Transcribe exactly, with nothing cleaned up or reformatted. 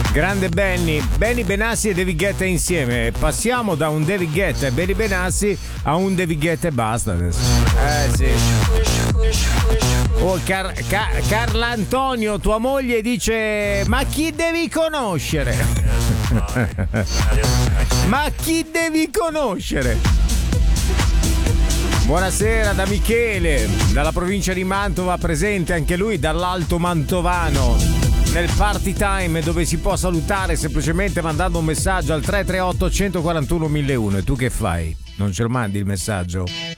Grande Benny, Benny Benassi e David Guetta insieme. Passiamo da un David Guetta e Benny Benassi a un David Guetta e basta adesso. Eh sì. Oh, Car- Car- Carla Antonio, tua moglie dice: ma chi devi conoscere? Ma chi devi conoscere? Buonasera da Michele, dalla provincia di Mantova, presente anche lui dall'Alto Mantovano nel party time, dove si può salutare semplicemente mandando un messaggio al tre tre otto uno quattro uno uno uno. E tu che fai? Non ce lo mandi il messaggio?